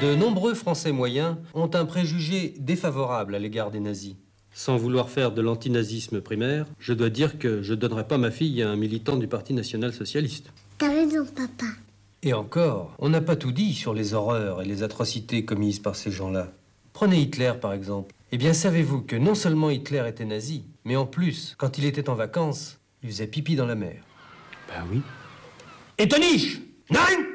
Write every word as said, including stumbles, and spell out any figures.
De nombreux Français moyens ont un préjugé défavorable à l'égard des nazis. Sans vouloir faire de l'antinazisme primaire, je dois dire que je ne donnerai pas ma fille à un militant du Parti national-socialiste. T'as raison, papa. Et encore, on n'a pas tout dit sur les horreurs et les atrocités commises par ces gens-là. Prenez Hitler, par exemple. Eh bien, savez-vous que non seulement Hitler était nazi, mais en plus, quand il était en vacances, il faisait pipi dans la mer. Ben oui. Et Toniche! Nein!